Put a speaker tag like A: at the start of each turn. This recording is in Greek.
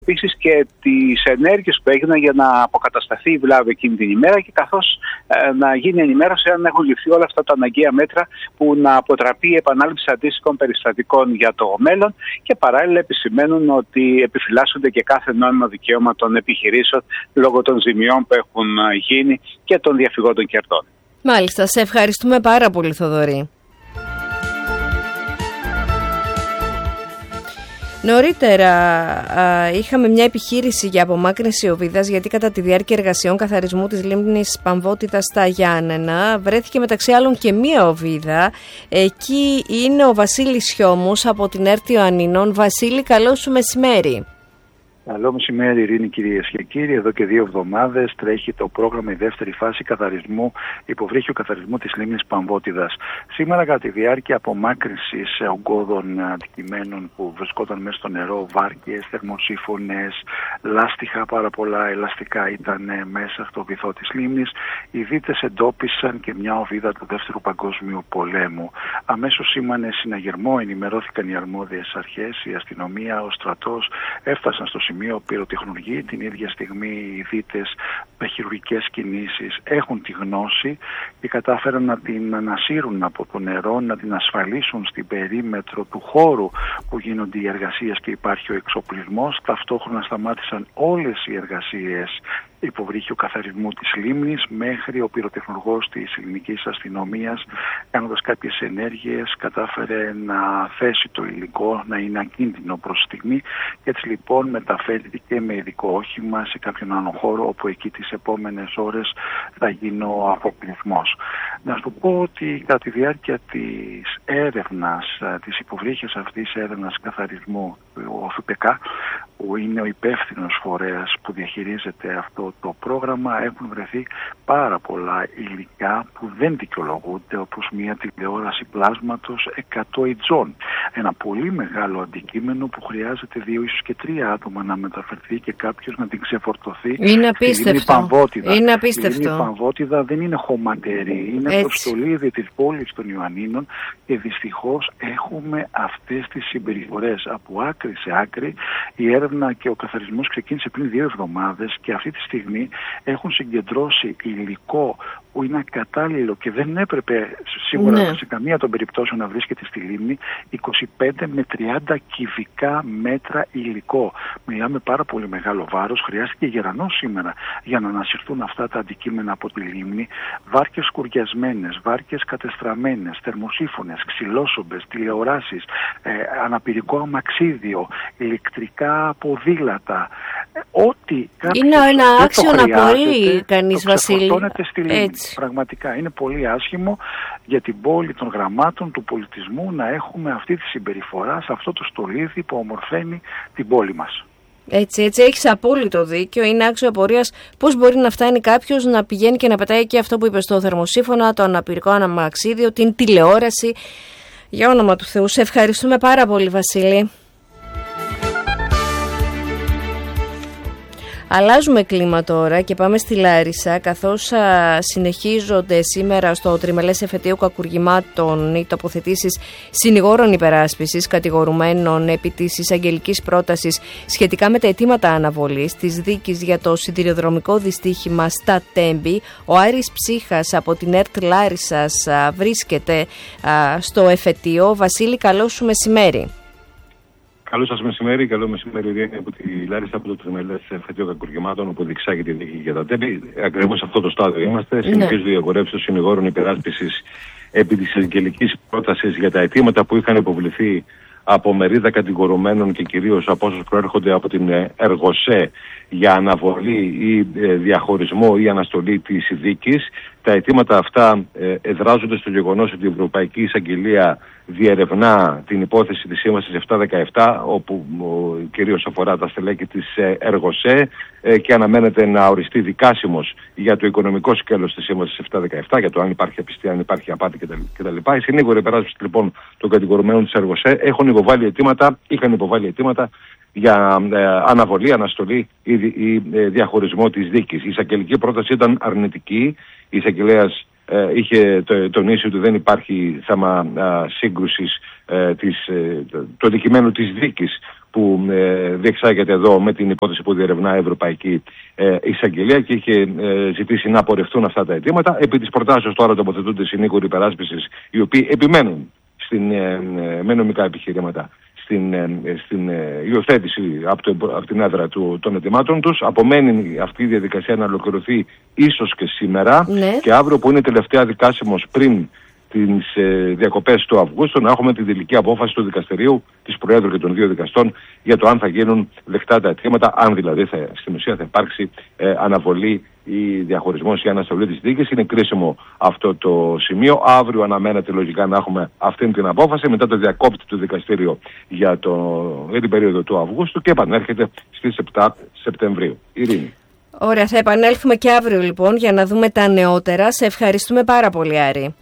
A: Επίσης και τις ενέργειες που έγιναν για να αποκατασταθεί η βλάβη εκείνη την ημέρα και καθώς να γίνει ενημέρωση αν έχουν ληφθεί όλα αυτά τα αναγκαία μέτρα που να αποτραπεί η επανάληψη αντίστοιχων περιστατικών για το μέλλον και παράλληλα επισημαίνουν ότι επιφυλάσσονται και κάθε νόμιμο δικαίωμα των επιχειρήσεων λόγω των ζημιών που έχουν γίνει και των διαφυγόντων κερδών.
B: Μάλιστα, σε ευχαριστούμε πάρα πολύ, Θοδωρή. Νωρίτερα είχαμε μια επιχείρηση για απομάκρυνση οβίδας γιατί κατά τη διάρκεια εργασιών καθαρισμού της λίμνης Παμβότητας στα Γιάννενα βρέθηκε μεταξύ άλλων και μία οβίδα. Εκεί είναι ο Βασίλης Χιώμους από την ΕΡΤ Ιωαννίνων. Βασίλη, καλό σου μεσημέρι.
C: Καλό μεσημέρι, Ειρήνη, κυρίες και κύριοι. Εδώ και 2 εβδομάδες τρέχει το πρόγραμμα η δεύτερη φάση καθαρισμού, υποβρύχιου καθαρισμού της λίμνης Παμβότητας. Σήμερα, κατά τη διάρκεια απομάκρυνσης ογκώδων αντικειμένων που βρισκόταν μέσα στο νερό, βάρκες, θερμοσύφωνες, λάστιχα, πάρα πολλά ελαστικά ήταν μέσα στο βυθό της λίμνης, οι δίτες εντόπισαν και μια οβίδα του Δεύτερου Παγκόσμιου Πολέμου. Αμέσως σήμανε συναγερμό, ενημερώθηκαν οι αρμόδιες αρχές, η αστυνομία, ο στρατός, έφτασαν στο σημείο πυροτεχνουργοί. Την ίδια στιγμή οι δίτες με χειρουργικές κινήσεις έχουν τη γνώση και κατάφεραν να την ανασύρουν από το νερό, να την ασφαλίσουν στην περίμετρο του χώρου που γίνονται οι εργασίες και υπάρχει ο εξοπλισμός. Ταυτόχρονα σταμάτησαν όλες οι εργασίες υποβρύχιου καθαρισμού της λίμνης μέχρι ο πυροτεχνουργός της ελληνικής αστυνομίας, κάνοντας κάποιες ενέργειες, κατάφερε να θέσει το υλικό να είναι ακίνδυνο προς στιγμή και έτσι λοιπόν μεταφέρθηκε με ειδικό όχημα σε κάποιον άλλο χώρο όπου εκεί τις επόμενες ώρες θα γίνει ο αποκλεισμός. Να σου πω ότι κατά τη διάρκεια της έρευνας, της υποβρύχιας αυτής έρευνας καθαρισμού, ο ΦΠΚ, που είναι ο υπεύθυνος φορέας που διαχειρίζεται αυτό το πρόγραμμα, έχουν βρεθεί πάρα πολλά υλικά που δεν δικαιολογούνται, όπως μια τηλεόραση πλάσματος 100 ιτζών. Ένα πολύ μεγάλο αντικείμενο που χρειάζεται 2 ίσως και 3 άτομα να μεταφερθεί και κάποιος να την ξεφορτωθεί.
B: Είναι απίστευτο. Είναι απίστευτο.
C: Η λίμνη Παμβότητα δεν είναι χωματερή, είναι το στολίδι της πόλης των Ιωαννίνων και δυστυχώς έχουμε αυτές τις συμπεριφορές από άκρη σε άκρη. Η έρευνα και ο καθαρισμός ξεκίνησε πριν 2 εβδομάδες και αυτή τη στιγμή έχουν συγκεντρώσει υλικό που είναι ακατάλληλο και δεν έπρεπε σίγουρα σε καμία των περιπτώσεων να βρίσκεται στη λίμνη, 25 με 30 κυβικά μέτρα υλικό. Μιλάμε πάρα πολύ μεγάλο βάρος, χρειάστηκε γερανός σήμερα για να ανασυρθούν αυτά τα αντικείμενα από τη λίμνη. Βάρκες σκουριασμένες, βάρκες κατεστραμμένες, θερμοσύφωνες, ξυλόσομπες, τηλεοράσεις, αναπηρικό αμαξίδιο, ηλεκτρικά ποδήλατα. Ό,τι
B: είναι ένα άξιο να μπορεί κανείς, Βασίλη.
C: Στη λίμνη. Πραγματικά είναι πολύ άσχημο για την πόλη των γραμμάτων, του πολιτισμού, να έχουμε αυτή τη συμπεριφορά σε αυτό το στολίδι που ομορφαίνει την πόλη μας.
B: Έτσι, έχεις απόλυτο δίκιο. Είναι άξιο απορίας πώς μπορεί να φτάνει κάποιος να πηγαίνει και να πετάει και αυτό που είπε στο θερμοσύφωνα, το αναπηρικό αμαξίδιο, την τηλεόραση. Για όνομα του Θεού, σε ευχαριστούμε πάρα πολύ, Βασίλη. Αλλάζουμε κλίμα τώρα και πάμε στη Λάρισα, καθώς συνεχίζονται σήμερα στο τριμελές εφετείο κακουργημάτων οι τοποθετήσεις συνηγόρων υπεράσπισης κατηγορουμένων επί της εισαγγελικής πρότασης σχετικά με τα αιτήματα αναβολής της δίκης για το σιδηροδρομικό δυστύχημα στα Τέμπη. Ο Άρης Ψύχας από την ΕΡΤ Λάρισσας βρίσκεται στο εφετείο. Βασίλη, καλό σου μεσημέρι.
D: Καλό σας μεσημέρι, καλό μεσημέρι, Ειρήνη, από τη Λάρισα, από το τριμελές εφετείο κακουργημάτων, όπου διεξάγεται η δίκη για τα Τέμπη. Ακριβώς σε αυτό το στάδιο είμαστε. Συνεχίζονται οι αγορεύσεις των συνηγόρων υπεράσπισης επί της εισαγγελικής πρότασης για τα αιτήματα που είχαν υποβληθεί από μερίδα κατηγορουμένων και κυρίως από όσους προέρχονται από την Εργοσέ για αναβολή ή διαχωρισμό ή αναστολή της δίκης. Τα αιτήματα αυτά εδράζονται στο γεγονός ότι η Ευρωπαϊκή Εισαγγελία διερευνά την υπόθεση της Σύμβασης 717, όπου κυρίως αφορά τα στελέχη της Εργοσέ και αναμένεται να οριστεί δικάσιμος για το οικονομικό σκέλος της Σύμβασης 717, για το αν υπάρχει απιστία, αν υπάρχει απάτη κτλ. Οι συνήγοροι υπεράσπισης λοιπόν των κατηγορουμένων της Εργοσέ είχαν υποβάλει αιτήματα για αναβολή, αναστολή ή διαχωρισμό της δίκης. Η εισαγγελική πρόταση ήταν αρνητική. Η εισαγγελέας είχε τονίσει ότι δεν υπάρχει θέμα σύγκρουσης του αντικειμένου της δίκης που διεξάγεται εδώ με την υπόθεση που διερευνά η Ευρωπαϊκή Εισαγγελία, και είχε ζητήσει να απορρευτούν αυτά τα αιτήματα. Επί της προτάσεως τώρα τοποθετούνται συνήγοροι υπεράσπισης, οι οποίοι επιμένουν με νομικά επιχειρήματα στην υιοθέτηση από την έδρα των αιτημάτων τους. Απομένει αυτή η διαδικασία να ολοκληρωθεί ίσως και σήμερα, και αύριο, που είναι τελευταία δικάσιμος πριν τις διακοπές του Αυγούστου, να έχουμε την τελική απόφαση του δικαστηρίου, της Προέδρου και των δύο δικαστών, για το αν θα γίνουν δεκτά τα αιτήματα, αν δηλαδή στην ουσία θα υπάρξει αναβολή ή διαχωρισμός ή αναστολή της δίκης. Είναι κρίσιμο αυτό το σημείο. Αύριο αναμένεται λογικά να έχουμε αυτή την απόφαση, μετά το διακόπτη του δικαστήριο για την περίοδο του Αυγούστου, και επανέρχεται στις 7 Σεπτεμβρίου. Ειρήνη.
B: Ωραία, θα επανέλθουμε και αύριο λοιπόν για να δούμε τα νεότερα. Σε ευχαριστούμε πάρα πολύ, Άρη.